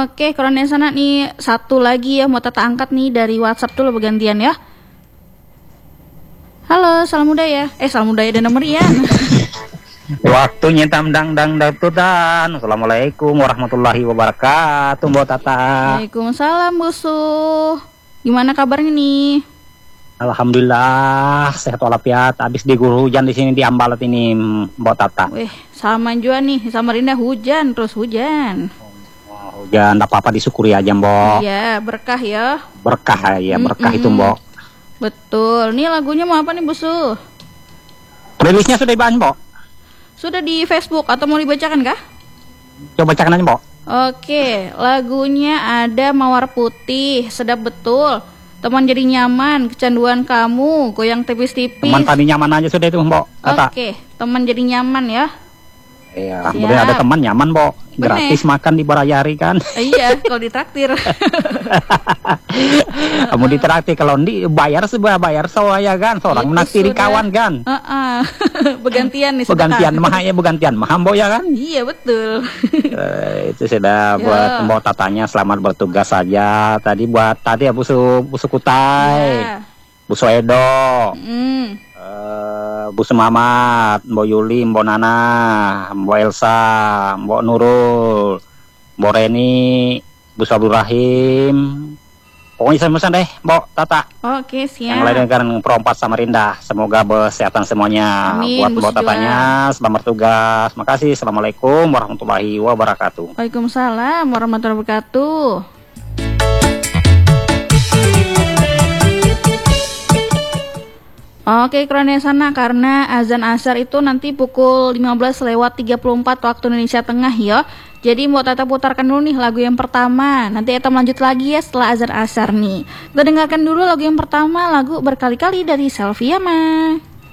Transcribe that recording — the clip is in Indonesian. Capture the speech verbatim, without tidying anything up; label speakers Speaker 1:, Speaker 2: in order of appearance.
Speaker 1: Oke, kalau di sana nih satu lagi ya mau Tata angkat nih dari WhatsApp dulu bergantian ya. Halo, salam budaya. Eh, salam budaya dan meriah.
Speaker 2: Waktunya tamdang dang dan. Assalamualaikum warahmatullahi wabarakatuh, Mbak Tata.
Speaker 1: Waalaikumsalam, Busuh. Gimana kabarnya nih?
Speaker 2: Alhamdulillah sehat walafiat. Habis diguyur hujan di sini di Ambalat ini, Mbak Tata.
Speaker 1: Wih, sama juga nih, Samarinda hujan terus hujan.
Speaker 2: Oh, hujan, tak apa-apa disyukuri aja, Mbak.
Speaker 1: Iya, berkah ya.
Speaker 2: Berkah ya, berkah
Speaker 1: Mm-mm.
Speaker 2: itu, Mbak.
Speaker 1: Betul. Nih lagunya mau apa nih, Busuh?
Speaker 2: Rilisnya sudah dibahas, Mbak.
Speaker 1: Sudah di Facebook atau mau dibacakan kah?
Speaker 2: Coba bacakan aja, Mbak.
Speaker 1: Oke, lagunya ada Mawar Putih, sedap betul. Teman jadi nyaman, kecanduan kamu, goyang tipis-tipis.
Speaker 2: Teman tadi nyaman aja sudah itu, Mbak. Tata.
Speaker 1: Oke, teman jadi nyaman ya.
Speaker 2: Iya, kemudian ada teman nyaman, Mbak. Gratis
Speaker 1: Bener.
Speaker 2: makan di Barayari kan.
Speaker 1: Iya, kalau ditraktir.
Speaker 2: Kamu ditraktir kalau di bayar sebuah bayar soalnya kan, seorang
Speaker 1: Itu
Speaker 2: menaktiri
Speaker 1: sudah.
Speaker 2: kawan kan.
Speaker 1: Heeh. Begantian nih.
Speaker 2: Begantian
Speaker 1: sedekah.
Speaker 2: mah ya begantian mah Mbok ya kan.
Speaker 1: Iya betul.
Speaker 2: Eh, itu sudah
Speaker 1: Ya.
Speaker 2: buat Mbok Tatanya selamat bertugas saja. Tadi buat tadi ya Busu Busu Kutai,
Speaker 1: Ya.
Speaker 2: Busu Edo,
Speaker 1: Hmm.
Speaker 2: eh, Busu Mamat, Mbok Yuli, Mbok Nana, Mbok Elsa, Mbok Nurul, Mbok Reni, Busu Abdul Rahim. Pokoknya saya pesan deh, Mbok Tata.
Speaker 1: Oke,
Speaker 2: Yang lain
Speaker 1: siap.
Speaker 2: kan perompat Samarinda. Semoga kesehatan semuanya.
Speaker 1: Amin,
Speaker 2: Buat
Speaker 1: Bu
Speaker 2: Mbok Tatanya, selamat bertugas. Makasih. Assalamualaikum warahmatullahi wabarakatuh.
Speaker 1: Waalaikumsalam warahmatullahi wabarakatuh. Oke, keren sana karena azan asar itu nanti pukul lima belas lewat tiga puluh empat waktu Indonesia Tengah ya. Jadi mau Tata putarkan dulu nih lagu yang pertama. Nanti kita lanjut lagi ya setelah azan asar nih. Kita dengarkan dulu lagu yang pertama, lagu Berkali-kali dari Selvia Ma.